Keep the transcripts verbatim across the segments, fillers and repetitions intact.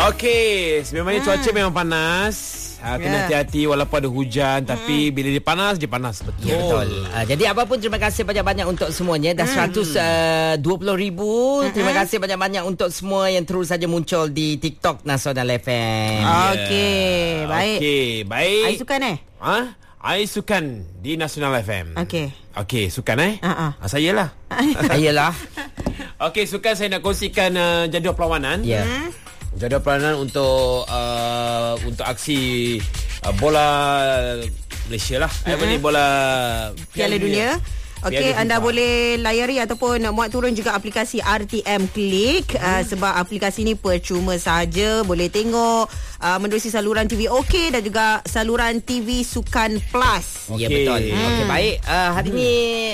Okey, sebenarnya hmm. cuaca memang panas. Ha, kena yeah. hati-hati walaupun ada hujan, hmm. tapi bila dia panas, dia panas betul. Ya, betul. Uh, jadi apapun, terima kasih banyak-banyak untuk semuanya. Dah hmm. seratus dua puluh ribu. Hmm. Terima kasih banyak-banyak untuk semua yang terus saja muncul di TikTok Nasional F M. Yeah. Okey, baik. Okey, baik. Ai sukan eh? Ha? Ai sukan di Nasional F M. Okey. Okey, sukan eh? Uh-uh. Ha, saya lah. Saya lah. Okey, sukan saya nak kongsikan uh, jadual perlawanan. Ya. Yeah. Hmm. Jadual perlawanan untuk uh, untuk aksi uh, bola Malaysia lah. Mm-hmm. Apa ni, bola Piala Dunia. Okey, anda boleh layari ataupun muat turun juga aplikasi R T M Click hmm. uh, sebab aplikasi ni percuma saja. Boleh tengok uh, menerusi saluran T V OK dan juga saluran T V Sukan Plus. Okay. Ya, betul. Hmm. Okey, baik. Uh, hari hmm. ni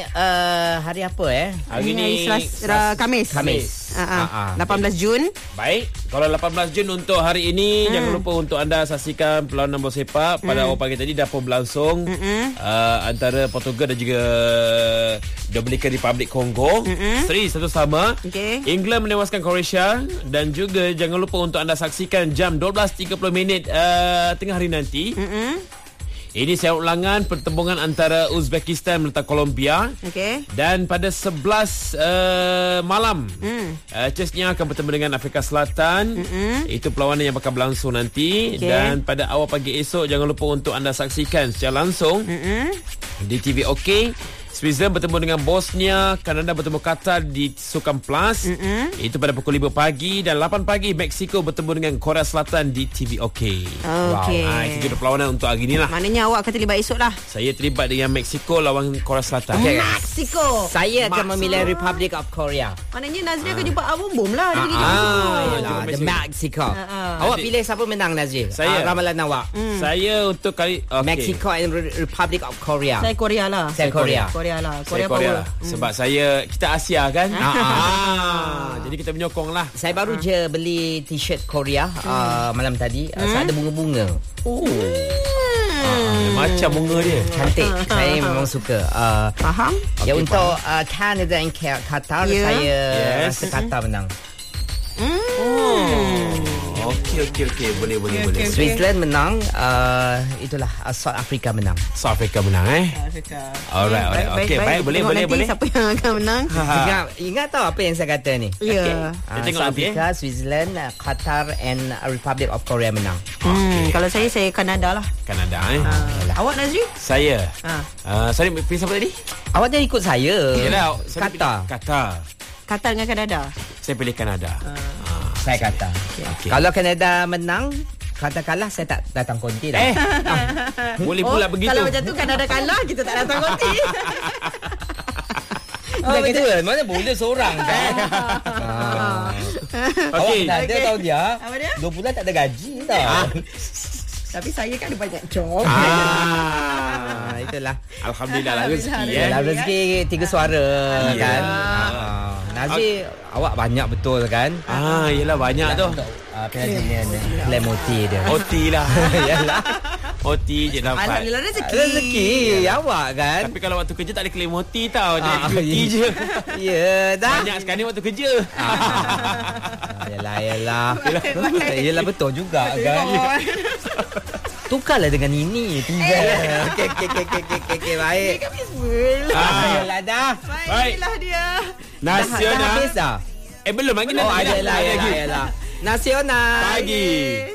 uh, hari apa eh? Hari ni Selasa, Khamis. Khamis. Uh, uh, uh, lapan belas Jun. Baik. Kalau lapan belas Jun untuk hari ini, hmm. jangan lupa untuk anda saksikan perlawanan bola sepak pada hmm. awal pagi tadi dah pun berlangsung hmm. uh, antara Portugal dan juga Dominican Republic Congo. Mm-hmm. Seri satu sama. Okay. England menewaskan Croatia. Dan juga jangan lupa untuk anda saksikan jam dua belas tiga puluh minit uh, tengah hari nanti. Mm-hmm. Ini saya ulangan pertembungan antara Uzbekistan melawan Colombia. Okay. Dan pada sebelas uh, malam mm. uh, Chesnya akan bertemu dengan Afrika Selatan. Mm-hmm. Itu perlawanan yang bakal berlangsung nanti. Okay. Dan pada awal pagi esok, jangan lupa untuk anda saksikan secara langsung mm-hmm. di T V OK. Switzerland bertemu dengan Bosnia, Kanada bertemu Qatar di Sukan Plus. Mm-hmm. Itu pada pukul lima pagi. Dan lapan pagi Mexico bertemu dengan Korea Selatan di T V OK. Okey. Wow. Ha, itu juga perlawanan untuk hari ni lah. Maknanya awak akan terlibat esok lah. Saya terlibat dengan Mexico lawan Korea Selatan. Okay. Mexico. Saya akan memilih Republic of Korea. Maknanya Nazri akan jumpa Abum Bom lah. Ah, ah, ah, the Mexico. Ah, ah. Awak pilih siapa menang, Nazri? Saya. Ah, ramalan awak. Hmm. Saya untuk kali okay. Mexico and Republic of Korea. Saya Korea lah. Saya Korea. Korea lah. Korea, Korea lah. Hmm. Sebab saya, kita Asia kan. ah, ah. Jadi kita menyokong lah. Saya baru ah. je beli t-shirt Korea hmm. uh, malam tadi. Hmm. Uh, ada bunga-bunga. Oh. Hmm. Ah, macam bunga dia. Cantik. Saya memang suka. Uh, Faham? Ya, okay, untuk uh, Canada dan Qatar, yeah. saya yes. rasa Qatar menang. Hmm. Oh. Okey, okey, okey. Boleh, boleh, okay, boleh. Okay, Switzerland okay. menang. Uh, itulah uh, South Africa menang. South Africa menang eh. South Africa. Alright, alright. Okey, baik, baik, boleh, boleh, boleh. Siapa yang akan menang? ingat, ingat tahu apa yang saya kata ni? Ya. Yeah. Okay. Uh, South Africa, eh? Switzerland, uh, Qatar and uh, Republic of Korea menang. Hmm, okay. Kalau saya, saya Kanada lah. Kanada eh. Uh, awak Nazri? Saya. Uh. Uh, sorry, pilih siapa tadi? Awak jangan ikut saya. Yalah, Qatar. Qatar. Qatar dengan Kanada. Saya pilih Kanada. Uh. Saya kata okay. Okay. Kalau Kanada menang, kata kalah, saya tak datang konti dah. Eh boleh pula oh, begitu. Kalau macam tu Kanada kalah, kita tak datang konti. Oh, betul. Mana boleh seorang kan. ah. Okey. Awak Kanada okay. tahu dia, apa dia? dua bulan tak ada gaji tau. Tapi saya kan ada banyak job. Ah, itulah. Alhamdulillah lah rezeki. Yalah rezeki tiga suara yeah. kan. Ah. Nazri, okay. awak banyak betul kan? Ah, yelah banyak tu. Ah, Claim O T dia. O T lah. Yalah. O T je dapat. Alhamdulillah rezeki. Rezeki awak kan. Tapi kalau waktu kerja tak ada claim O T tau. Jadi ah, cuti je. Ya dah. Banyak sekali waktu kerja. Ah, yalah, yalah. Yalah betul juga kan. Tukarlah dengan ini. Tinggal. Okey, okey, okey, okey, okey, baik. Ini kami semua. Ah, yalah dah. Baiklah dia. Nasional. Dah habis dah? Eh belum lagi. Oh, ada lah, ada lah. Nasional. Pagi.